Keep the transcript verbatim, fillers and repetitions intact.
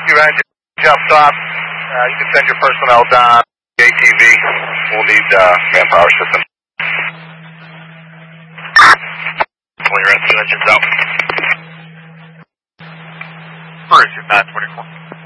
Your engine jumps off. Uh, you can send your personnel down. A T V. We'll need uh, manpower system. Pull your rescue engines out. Where is your nine twenty-four?